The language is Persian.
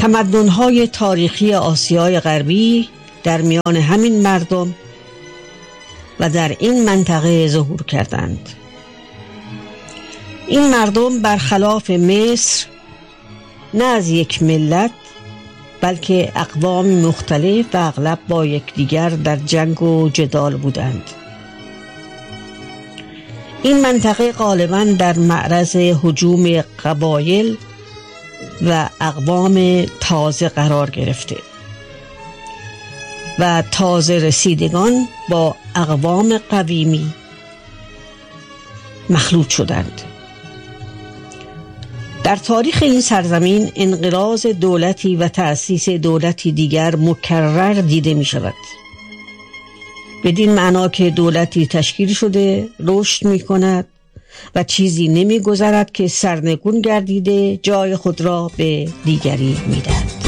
تمدن‌های تاریخی آسیای غربی در میان همین مردم و در این منطقه ظهور کردند. این مردم برخلاف مصر نه از یک ملت بلکه اقوام مختلف و اغلب با یکدیگر در جنگ و جدال بودند. این منطقه غالباً در معرض هجوم قبایل و اقوام تازه قرار گرفته و تازه رسیدگان با اقوام قدیمی مخلوط شدند. در تاریخ این سرزمین انقراض دولتی و تأسیس دولتی دیگر مکرر دیده می شود، بدین معنا که دولتی تشکیل شده رشد می کند و چیزی نمی گذرد که سرنگون گردیده جای خود را به دیگری می دهد.